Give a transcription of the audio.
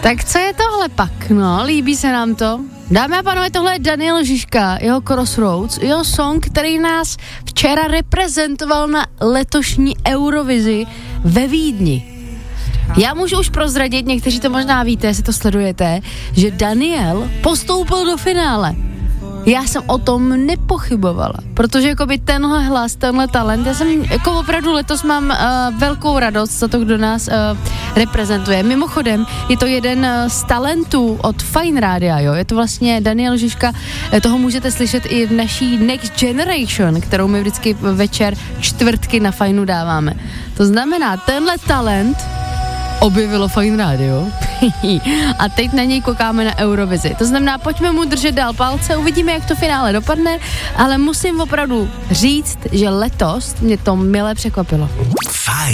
Tak co je tohle pak? No, líbí se nám to. Dámy a pánové, tohle je Daniel Žižka, jeho Crossroads, jeho song, který nás včera reprezentoval na letošní Eurovizi ve Vídni. Já můžu už prozradit, někteří to možná víte, jestli to sledujete, že Daniel postoupil do finále. Já jsem o tom nepochybovala, protože jakoby tenhle hlas, tenhle talent, já jsem jako opravdu letos mám velkou radost za to, kdo nás reprezentuje. Mimochodem, je to jeden z talentů od Fajn Rádia, jo, je to vlastně Daniel Žižka, toho můžete slyšet i v naší Next Generation, kterou my vždycky večer čtvrtky na Fajnu dáváme. To znamená, tenhle talent objevilo Fajn Rádio a teď na něj koukáme na Eurovizi. To znamená, pojďme mu držet dál palce, uvidíme, jak to finále dopadne, ale musím opravdu říct, že letos mě to mile překvapilo. Fajn.